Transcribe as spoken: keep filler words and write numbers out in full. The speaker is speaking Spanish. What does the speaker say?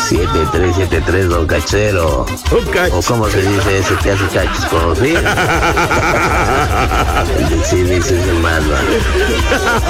siete tres siete tres, don Cachero. Un cacho. ¿O cómo se dice ese que hace cachos con los días? El de sí dice es el más, ¿no?